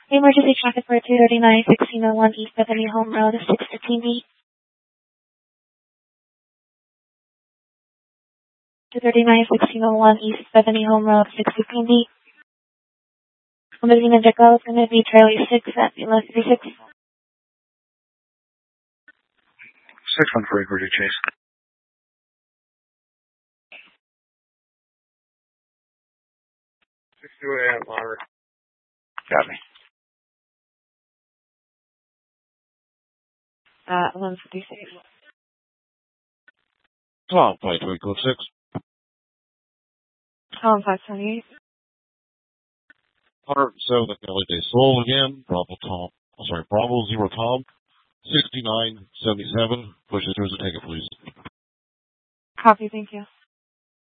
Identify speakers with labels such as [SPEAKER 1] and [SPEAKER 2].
[SPEAKER 1] Emergency traffic for 239-1601 East Bethany Home Road, 615B. 239-1601 East Bethany Home Road, 615B. Moving in Jekyll is going to be Charlie 6 at 1136.
[SPEAKER 2] 613 Gritty Chase.
[SPEAKER 3] 628 Monterey.
[SPEAKER 2] Got me.
[SPEAKER 1] 1156.
[SPEAKER 4] Tom, 53 code 6.
[SPEAKER 1] 528.
[SPEAKER 4] 107 at LED Soul again. Bravo 0 Tom. 6977. Push it through the ticket, please.
[SPEAKER 1] Copy, thank you.